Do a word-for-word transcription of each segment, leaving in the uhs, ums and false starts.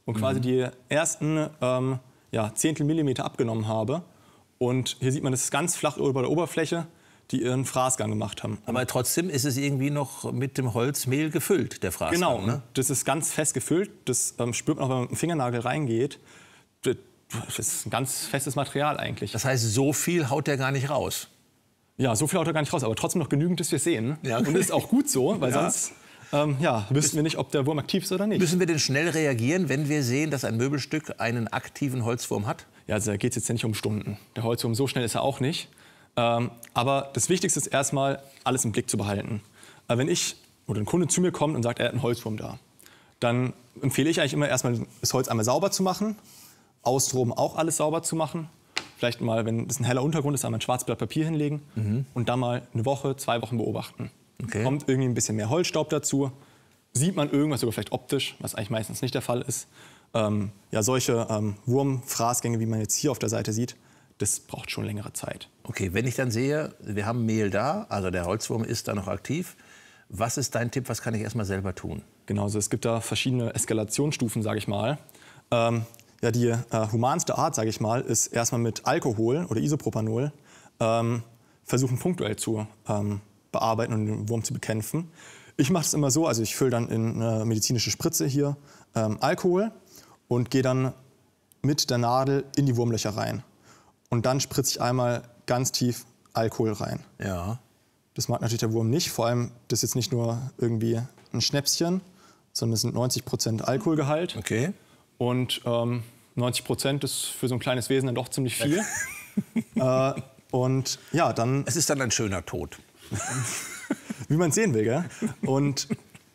und quasi Mhm. die ersten ähm, ja, Zehntel Millimeter abgenommen habe. Und hier sieht man, das ist ganz flach über der Oberfläche, die ihren Fraßgang gemacht haben. Aber trotzdem ist es irgendwie noch mit dem Holzmehl gefüllt, der Fraßgang. Genau, ne? das ist ganz fest gefüllt. Das ähm, spürt man auch, wenn man mit dem Fingernagel reingeht. Das ist ein ganz festes Material eigentlich. Das heißt, so viel haut der gar nicht raus. Ja, so viel haut er gar nicht raus, aber trotzdem noch genügend, dass wir sehen. Ja. Und das ist auch gut so, weil Ja. sonst ähm, ja, wüssten wir nicht, ob der Wurm aktiv ist oder nicht. Müssen wir denn schnell reagieren, wenn wir sehen, dass ein Möbelstück einen aktiven Holzwurm hat? Ja, also da geht es jetzt ja nicht um Stunden. Der Holzwurm, so schnell ist er auch nicht. Ähm, aber das Wichtigste ist erstmal, alles im Blick zu behalten. Aber wenn ich oder ein Kunde zu mir kommt und sagt, er hat einen Holzwurm da, dann empfehle ich eigentlich immer erstmal, das Holz einmal sauber zu machen, außenrum auch alles sauber zu machen. Vielleicht mal, wenn es ein heller Untergrund ist, einmal ein schwarzes Blatt Papier hinlegen Mhm. und dann mal eine Woche, zwei Wochen beobachten. Okay. Kommt irgendwie ein bisschen mehr Holzstaub dazu, sieht man irgendwas, sogar vielleicht optisch, was eigentlich meistens nicht der Fall ist. Ähm, ja, solche ähm, Wurmfraßgänge, wie man jetzt hier auf der Seite sieht, das braucht schon längere Zeit. Okay, wenn ich dann sehe, wir haben Mehl da, also der Holzwurm ist da noch aktiv. Was ist dein Tipp, was kann ich erstmal selber tun? Genau, also es gibt da verschiedene Eskalationsstufen, sage ich mal. Ähm, ja, die äh, humanste Art, sage ich mal, ist erstmal mit Alkohol oder Isopropanol ähm, versuchen punktuell zu ähm, bearbeiten und den Wurm zu bekämpfen. Ich mache es immer so, also ich fülle dann in eine medizinische Spritze hier ähm, Alkohol und gehe dann mit der Nadel in die Wurmlöcher rein. Und dann spritze ich einmal ganz tief Alkohol rein. Ja. Das mag natürlich der Wurm nicht, vor allem das ist jetzt nicht nur irgendwie ein Schnäpschen, sondern es sind neunzig Prozent Alkoholgehalt. Okay. Und ähm, neunzig Prozent ist für so ein kleines Wesen dann doch ziemlich viel. äh, und ja, dann, Es ist dann ein schöner Tod. wie man es sehen will, gell? Und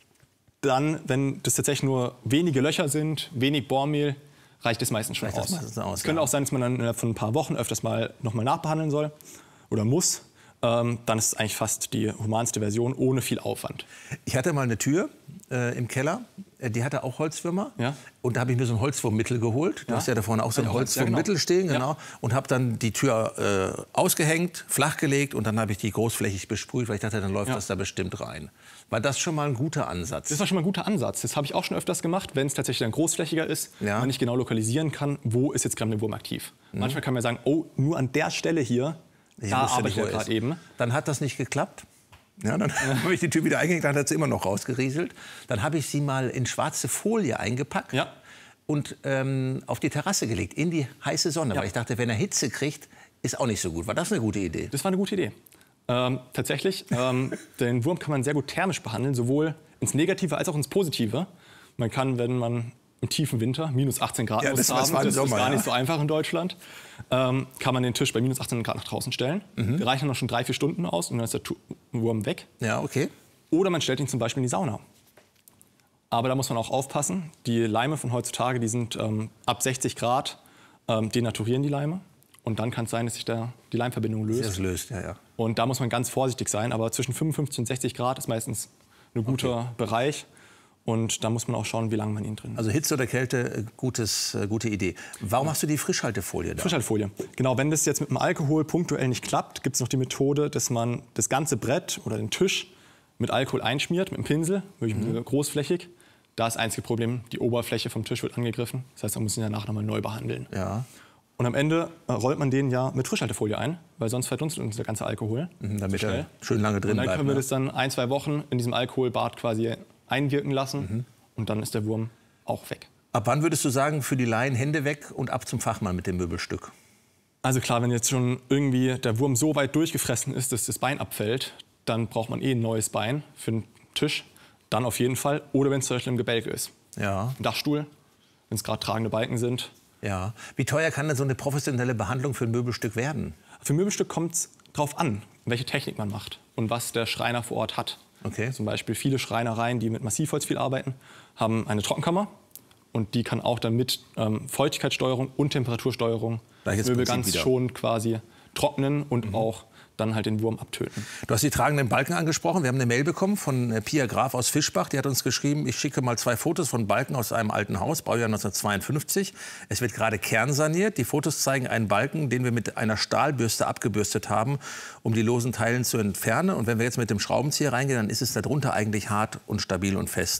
dann, wenn das tatsächlich nur wenige Löcher sind, wenig Bohrmehl, reicht es meistens schon Reicht das aus. meistens aus, Es könnte ja. auch sein, dass man dann innerhalb von ein paar Wochen öfters mal nochmal nachbehandeln soll oder muss. Ähm, dann ist es eigentlich fast die humanste Version ohne viel Aufwand. Ich hatte mal eine Tür äh, im Keller, äh, die hatte auch Holzwürmer. Ja. Und da habe ich mir so ein Holzwurmmittel geholt. Du Ja. hast ja da vorne auch so ein Ja, Holz, ja, Holzwurmmittel genau. stehen. Ja. Genau. Und habe dann die Tür äh, ausgehängt, flachgelegt und dann habe ich die großflächig besprüht, weil ich dachte, dann läuft Ja. das da bestimmt rein. War das schon mal ein guter Ansatz? Das war schon mal ein guter Ansatz. Das habe ich auch schon öfters gemacht, wenn es tatsächlich dann großflächiger ist, Ja. man nicht genau lokalisieren kann, wo ist jetzt gerade der Wurm aktiv. Mhm. Manchmal kann man sagen, oh, nur an der Stelle hier, Ich da wusste arbeitet nicht, wo er er gerade ist. eben. Dann hat das nicht geklappt. Ja, dann habe ich die Tür wieder eingehängt, dann hat sie immer noch rausgerieselt. Dann habe ich sie mal in schwarze Folie eingepackt Ja. und ähm, auf die Terrasse gelegt, in die heiße Sonne. Ja. Weil ich dachte, wenn er Hitze kriegt, ist auch nicht so gut. War das eine gute Idee? Das war eine gute Idee. Ähm, tatsächlich, ähm, den Wurm kann man sehr gut thermisch behandeln, sowohl ins Negative als auch ins Positive. Man kann, wenn man im tiefen Winter, minus achtzehn Grad Ja, muss das es war- haben, war im das Sommer, ist gar ja. nicht so einfach in Deutschland, ähm, kann man den Tisch bei minus achtzehn Grad nach draußen stellen. Mhm. Die reichen dann noch schon drei, vier Stunden aus und dann ist der Tu- Wurm weg. Ja, okay. Oder man stellt ihn zum Beispiel in die Sauna. Aber da muss man auch aufpassen. Die Leime von heutzutage, die sind ähm, ab sechzig Grad, ähm, denaturieren die Leime. Und dann kann es sein, dass sich da die Leimverbindung löst. Das löst, ja, ja. Und da muss man ganz vorsichtig sein. Aber zwischen fünfundfünfzig und sechzig Grad ist meistens ein guter Okay. Bereich. Und da muss man auch schauen, wie lange man ihn drin hat. Also Hitze oder Kälte, äh, gutes, äh, gute Idee. Warum hast du die Frischhaltefolie da? Frischhaltefolie. Genau, wenn das jetzt mit dem Alkohol punktuell nicht klappt, gibt es noch die Methode, dass man das ganze Brett oder den Tisch mit Alkohol einschmiert, mit einem Pinsel, wirklich Mhm. großflächig. Da ist das einzige Problem, die Oberfläche vom Tisch wird angegriffen. Das heißt, man muss ihn danach nochmal neu behandeln. Ja. Und am Ende äh, rollt man den ja mit Frischhaltefolie ein, weil sonst verdunstet uns der ganze Alkohol. Mhm, damit zu er schnell. schön lange drin Und dann bleibt. können wir ne? das dann ein, zwei Wochen in diesem Alkoholbad quasi einwirken lassen. Mhm. Und dann ist der Wurm auch weg. Ab wann würdest du sagen, für die Laien Hände weg und ab zum Fachmann mit dem Möbelstück? Also klar, wenn jetzt schon irgendwie der Wurm so weit durchgefressen ist, dass das Bein abfällt, dann braucht man eh ein neues Bein für den Tisch. Dann auf jeden Fall. Oder wenn es zum Beispiel im Gebälk ist. Ja. Ein Dachstuhl, wenn es gerade tragende Balken sind. Ja. Wie teuer kann denn so eine professionelle Behandlung für ein Möbelstück werden? Für ein Möbelstück kommt es darauf an, welche Technik man macht und was der Schreiner vor Ort hat. Okay. Zum Beispiel viele Schreinereien, die mit Massivholz viel arbeiten, haben eine Trockenkammer. Und die kann auch dann mit ähm, Feuchtigkeitssteuerung und Temperatursteuerung Gleiches Möbel Prinzip ganz wieder. schonend quasi trocknen und Mhm. auch dann halt den Wurm abtöten. Du hast die tragenden Balken angesprochen. Wir haben eine Mail bekommen von äh, Pia Graf aus Fischbach. Die hat uns geschrieben, ich schicke mal zwei Fotos von Balken aus einem alten Haus, Baujahr neunzehnhundertzweiundfünfzig. Es wird gerade kernsaniert. Die Fotos zeigen einen Balken, den wir mit einer Stahlbürste abgebürstet haben, um die losen Teilen zu entfernen. Und wenn wir jetzt mit dem Schraubenzieher reingehen, dann ist es darunter eigentlich hart und stabil und fest.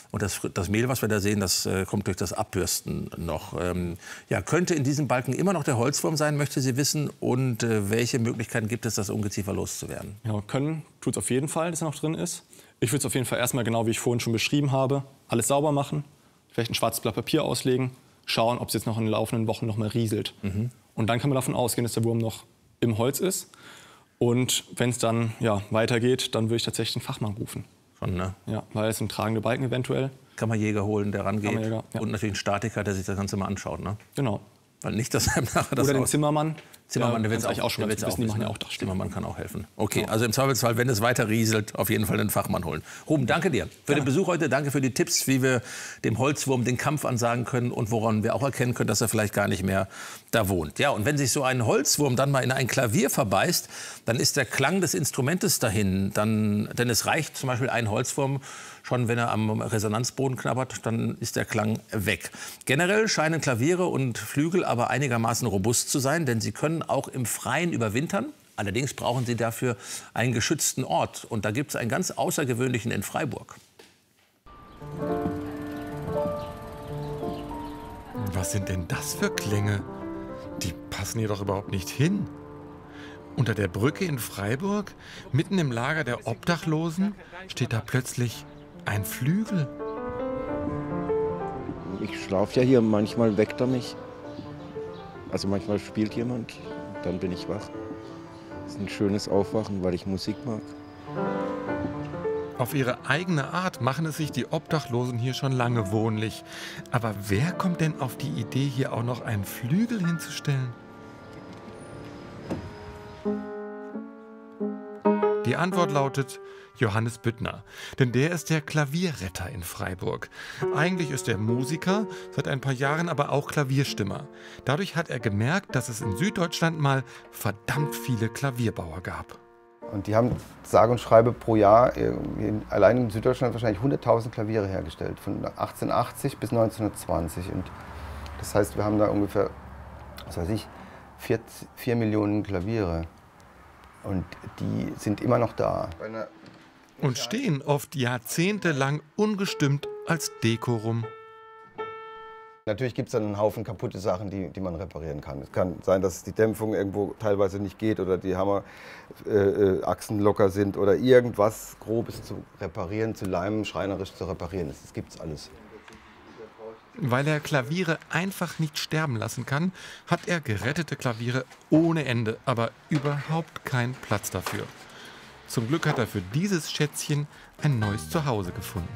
Und das, das Mehl, was wir da sehen, das äh, kommt durch das Abbürsten noch. Ähm, ja, könnte in diesem Balken immer noch der Holzwurm sein, möchte sie wissen. Und äh, welche Möglichkeiten gibt es, das Ungeziefer loszuwerden? Ja, können tut es auf jeden Fall, dass er noch drin ist. Ich würde es auf jeden Fall erstmal, genau wie ich vorhin schon beschrieben habe, alles sauber machen. Vielleicht ein schwarzes Blatt Papier auslegen, schauen, ob es jetzt noch in den laufenden Wochen noch mal rieselt. Mhm. Und dann kann man davon ausgehen, dass der Wurm noch im Holz ist. Und wenn es dann ja, weitergeht, dann würde ich tatsächlich einen Fachmann rufen. Schon, ne? Ja, weil es sind tragende Balken eventuell. Kammerjäger holen, der rangeht. Kammerjäger, ja. Und natürlich einen Statiker, der sich das Ganze mal anschaut. Ne? Genau. Weil nicht, dass einem nachher das Oder den aus Zimmermann. Zimmermann, der wird es eigentlich auch schon der wird's wissen, auch die machen ja wissen, auch Dachstuhl. Zimmermann kann auch helfen. Okay, Ja. also im Zweifelsfall, wenn es weiter rieselt, auf jeden Fall einen Fachmann holen. Ruben, danke dir für den Besuch heute. Danke für die Tipps, wie wir dem Holzwurm den Kampf ansagen können und woran wir auch erkennen können, dass er vielleicht gar nicht mehr da wohnt. Ja, und wenn sich so ein Holzwurm dann mal in ein Klavier verbeißt, dann ist der Klang des Instrumentes dahin. Dann, denn es reicht zum Beispiel ein Holzwurm schon, wenn er am Resonanzboden knabbert, dann ist der Klang weg. Generell scheinen Klaviere und Flügel aber einigermaßen robust zu sein, denn sie können auch im Freien überwintern. Allerdings brauchen sie dafür einen geschützten Ort. Und da gibt es einen ganz außergewöhnlichen in Freiburg. Was sind denn das für Klänge? Die passen hier doch überhaupt nicht hin. Unter der Brücke in Freiburg, mitten im Lager der Obdachlosen, steht da plötzlich ein Flügel. Ich schlafe ja hier, manchmal weckt er mich. Also manchmal spielt jemand, dann bin ich wach. Das ist ein schönes Aufwachen, weil ich Musik mag. Auf ihre eigene Art machen es sich die Obdachlosen hier schon lange wohnlich. Aber wer kommt denn auf die Idee, hier auch noch einen Flügel hinzustellen? Die Antwort lautet Johannes Büttner, denn der ist der Klavierretter in Freiburg. Eigentlich ist er Musiker, seit ein paar Jahren aber auch Klavierstimmer. Dadurch hat er gemerkt, dass es in Süddeutschland mal verdammt viele Klavierbauer gab. Und die haben sage und schreibe pro Jahr in, allein in Süddeutschland wahrscheinlich hunderttausend Klaviere hergestellt, von achtzehnhundertachtzig bis neunzehnhundertzwanzig. Und das heißt, wir haben da ungefähr, was weiß ich, vier, vier Millionen Klaviere. Und die sind immer noch da. Und stehen oft jahrzehntelang ungestimmt als Deko rum. Natürlich gibt es dann einen Haufen kaputte Sachen, die, die man reparieren kann. Es kann sein, dass die Dämpfung irgendwo teilweise nicht geht oder die Hammerachsen äh, locker sind oder irgendwas Grobes zu reparieren, zu leimen, schreinerisch zu reparieren. Das, das gibt's alles. Weil er Klaviere einfach nicht sterben lassen kann, hat er gerettete Klaviere ohne Ende, aber überhaupt keinen Platz dafür. Zum Glück hat er für dieses Schätzchen ein neues Zuhause gefunden.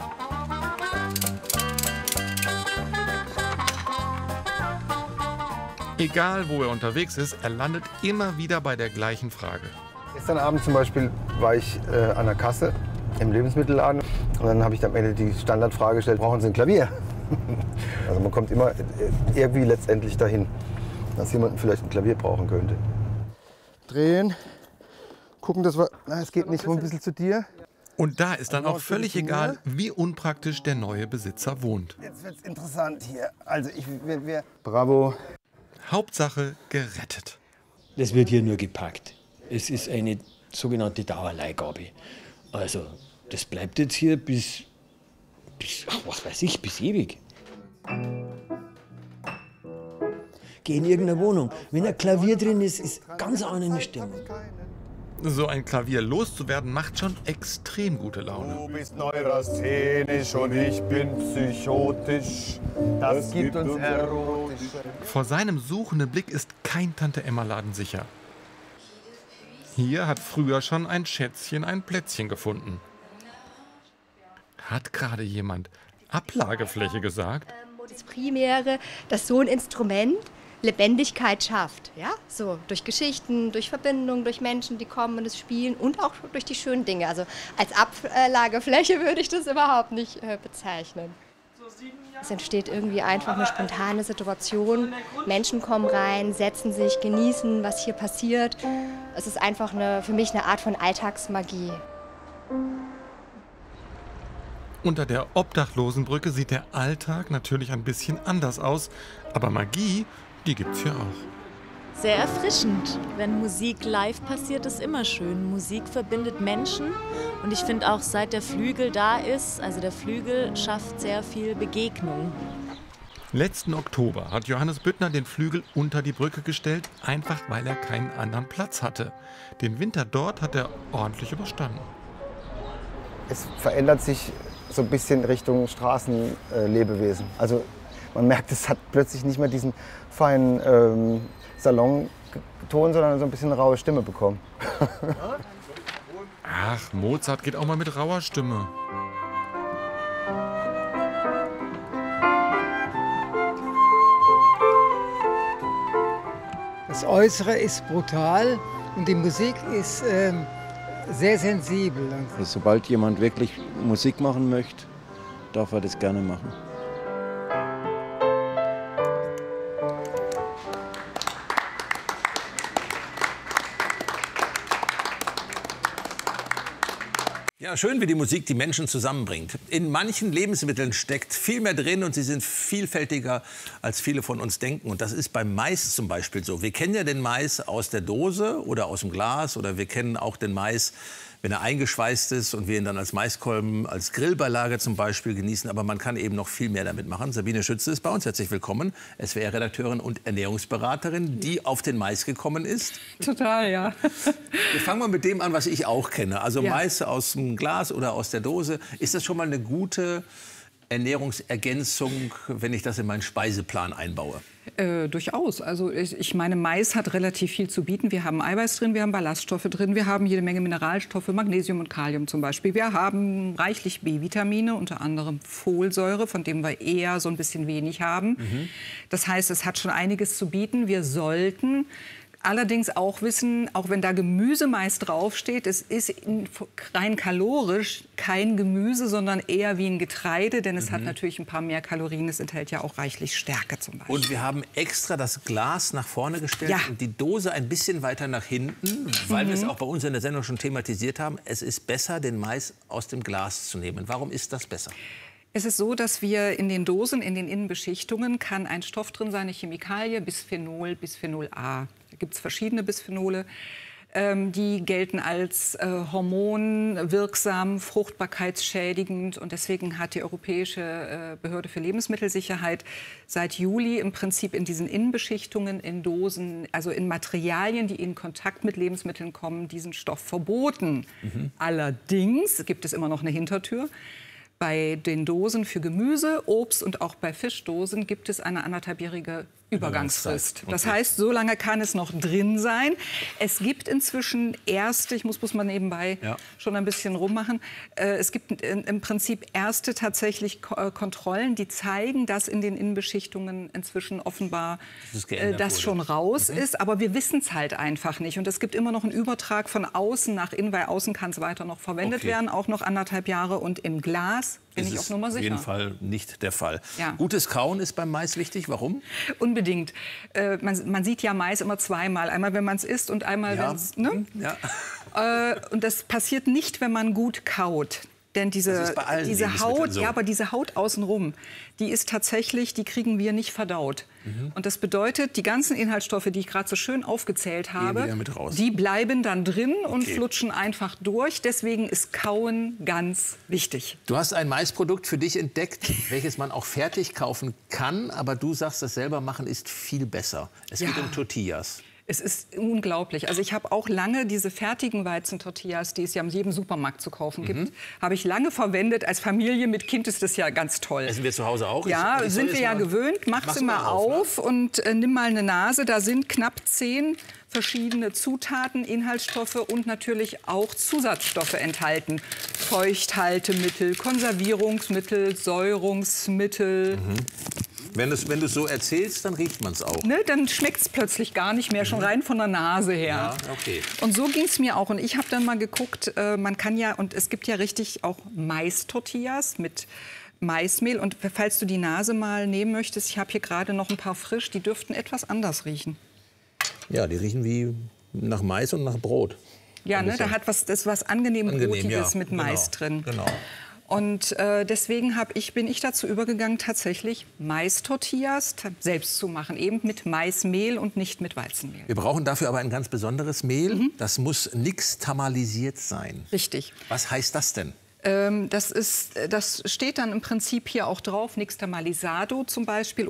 Egal, wo er unterwegs ist, er landet immer wieder bei der gleichen Frage. Gestern Abend zum Beispiel war ich äh, an der Kasse im Lebensmittelladen und dann habe ich am Ende die Standardfrage gestellt, brauchen Sie ein Klavier? Also man kommt immer irgendwie letztendlich dahin, dass jemand vielleicht ein Klavier brauchen könnte. Drehen, gucken, dass wir, na, es geht nicht, ein bisschen zu dir. Und da ist dann auch völlig egal, wie unpraktisch der neue Besitzer wohnt. Jetzt wird's interessant hier. Also ich, wir, wir Bravo. Hauptsache gerettet. Das wird hier nur gepackt. Es ist eine sogenannte Dauerleihgabe. Also das bleibt jetzt hier bis, bis ach, was weiß ich, bis ewig. Geh in irgendeine Wohnung. Wenn ein Klavier drin ist, ist ganz andere Stimmung. So ein Klavier loszuwerden, macht schon extrem gute Laune. Du bist neurasthenisch und ich bin psychotisch. Das, das gibt uns erotisch. Vor seinem suchenden Blick ist kein Tante-Emma-Laden sicher. Hier hat früher schon ein Schätzchen ein Plätzchen gefunden. Hat gerade jemand Ablagefläche gesagt? Das Primäre, dass so ein Instrument Lebendigkeit schafft, ja, so durch Geschichten, durch Verbindungen, durch Menschen, die kommen und es spielen und auch durch die schönen Dinge. Also als Ablagefläche würde ich das überhaupt nicht äh, bezeichnen. Es entsteht irgendwie einfach eine spontane Situation. Menschen kommen rein, setzen sich, genießen, was hier passiert. Es ist einfach eine, für mich eine Art von Alltagsmagie. Unter der Obdachlosenbrücke sieht der Alltag natürlich ein bisschen anders aus, aber Magie, die gibt's hier auch. Sehr erfrischend. Wenn Musik live passiert, ist immer schön. Musik verbindet Menschen und ich finde auch, seit der Flügel da ist, also der Flügel schafft sehr viel Begegnung. Letzten Oktober hat Johannes Büttner den Flügel unter die Brücke gestellt, einfach weil er keinen anderen Platz hatte. Den Winter dort hat er ordentlich überstanden. Es verändert sich so ein bisschen Richtung Straßenlebewesen. Also man merkt, es hat plötzlich nicht mehr diesen feinen ähm, Salonton, sondern so ein bisschen eine raue Stimme bekommen. Ach, Mozart geht auch mal mit rauer Stimme. Das Äußere ist brutal und die Musik ist ähm, sehr sensibel. Also sobald jemand wirklich Musik machen möchte, darf er das gerne machen. Ja, schön, wie die Musik die Menschen zusammenbringt. In manchen Lebensmitteln steckt viel mehr drin und sie sind vielfältiger, als viele von uns denken. Und das ist beim Mais zum Beispiel so. Wir kennen ja den Mais aus der Dose oder aus dem Glas oder wir kennen auch den Mais, wenn er eingeschweißt ist und wir ihn dann als Maiskolben, als Grillbeilage zum Beispiel genießen. Aber man kann eben noch viel mehr damit machen. Sabine Schütze ist bei uns. Herzlich willkommen. S W R-Redakteurin und Ernährungsberaterin, die auf den Mais gekommen ist. Total, ja. Wir fangen mal mit dem an, was ich auch kenne. Also Ja. Mais aus dem Glas oder aus der Dose. Ist das schon mal eine gute Ernährungsergänzung, wenn ich das in meinen Speiseplan einbaue? Äh, durchaus. Also ich, ich meine, Mais hat relativ viel zu bieten. Wir haben Eiweiß drin, wir haben Ballaststoffe drin, wir haben jede Menge Mineralstoffe, Magnesium und Kalium zum Beispiel. Wir haben reichlich B-Vitamine, unter anderem Folsäure, von dem wir eher so ein bisschen wenig haben. Mhm. Das heißt, es hat schon einiges zu bieten. Wir sollten allerdings auch wissen, auch wenn da Gemüse meist draufsteht, es ist in, rein kalorisch kein Gemüse, sondern eher wie ein Getreide, denn es Mhm. hat natürlich ein paar mehr Kalorien. Es enthält ja auch reichlich Stärke zum Beispiel. Und wir haben extra das Glas nach vorne gestellt Ja. und die Dose ein bisschen weiter nach hinten, weil wir es Mhm. auch bei uns in der Sendung schon thematisiert haben. Es ist besser, den Mais aus dem Glas zu nehmen. Warum ist das besser? Es ist so, dass wir in den Dosen, in den Innenbeschichtungen, kann ein Stoff drin sein, eine Chemikalie, Bisphenol, Bisphenol A. Da gibt es verschiedene Bisphenole. Ähm, die gelten als äh, hormonwirksam, fruchtbarkeitsschädigend. Und deswegen hat die Europäische äh, Behörde für Lebensmittelsicherheit seit Juli im Prinzip in diesen Innenbeschichtungen, in Dosen, also in Materialien, die in Kontakt mit Lebensmitteln kommen, diesen Stoff verboten. Mhm. Allerdings gibt es immer noch eine Hintertür. Bei den Dosen für Gemüse, Obst und auch bei Fischdosen gibt es eine anderthalbjährige Übergangsfrist. Okay. Das heißt, so lange kann es noch drin sein. Es gibt inzwischen erste, ich muss bloß mal nebenbei Ja. schon ein bisschen rummachen, äh, es gibt in, im Prinzip erste tatsächlich Ko äh, Kontrollen, die zeigen, dass in den Innenbeschichtungen inzwischen offenbar Das ist äh, geändert das wurde. schon raus Mhm. ist. Aber wir wissen es halt einfach nicht. Und es gibt immer noch einen Übertrag von außen nach innen, weil außen kann es weiter noch verwendet Okay. werden, auch noch anderthalb Jahre. Und im Glas bin Das ich ist auf Nummer auf sicher. jeden Fall nicht der Fall. Ja. Gutes Kauen ist beim Mais wichtig. Warum? Unbedingt. Äh, man, man sieht ja Mais immer zweimal. Einmal, wenn man es isst und einmal, Ja. wenn es... Ne? Ja. Äh, und das passiert nicht, wenn man gut kaut. Denn diese, Das ist bei allen diese Lebensmitteln Haut, so. ja, aber diese Haut außenrum, die ist tatsächlich, die kriegen wir nicht verdaut. Mhm. Und das bedeutet, die ganzen Inhaltsstoffe, die ich gerade so schön aufgezählt habe, wieder mit raus. die bleiben dann drin und Okay. flutschen einfach durch. Deswegen ist Kauen ganz wichtig. Du hast ein Maisprodukt für dich entdeckt, welches man auch fertig kaufen kann. Aber du sagst, das selber machen ist viel besser. Es Ja. geht um Tortillas. Es ist unglaublich. Also ich habe auch lange diese fertigen Weizentortillas, die es ja in jedem Supermarkt zu kaufen gibt, Mhm. habe ich lange verwendet. Als Familie mit Kind ist das ja ganz toll. Essen wir zu Hause auch? Ja, Ich- ich soll sind jetzt wir ja mal- gewöhnt. Mach Mach's sie mal mal auf, auf und äh, nimm mal eine Nase. Da sind knapp zehn verschiedene Zutaten, Inhaltsstoffe und natürlich auch Zusatzstoffe enthalten. Feuchthaltemittel, Konservierungsmittel, Säurungsmittel. Mhm. Wenn du es wenn du's so erzählst, dann riecht man es auch. Ne, dann schmeckt es plötzlich gar nicht mehr, schon rein von der Nase her. Ja, okay. Und so ging es mir auch. Und ich habe dann mal geguckt, äh, man kann ja, und es gibt ja richtig auch Mais-Tortillas mit Maismehl. Und falls du die Nase mal nehmen möchtest, ich habe hier gerade noch ein paar frisch, die dürften etwas anders riechen. Ja, die riechen wie nach Mais und nach Brot. Ja, Ein ne, da bisschen. hat was, das ist was angenehm Angenehm, Brotiges ja, mit genau, Mais drin. genau. Und äh, deswegen hab ich, bin ich dazu übergegangen, tatsächlich Mais-Tortillas selbst zu machen. Eben mit Maismehl und nicht mit Weizenmehl. Wir brauchen dafür aber ein ganz besonderes Mehl. Mhm. Das muss nixtamalisiert sein. Richtig. Was heißt das denn? Ähm, das, ist, das steht dann im Prinzip hier auch drauf, Nixtamalisado zum Beispiel.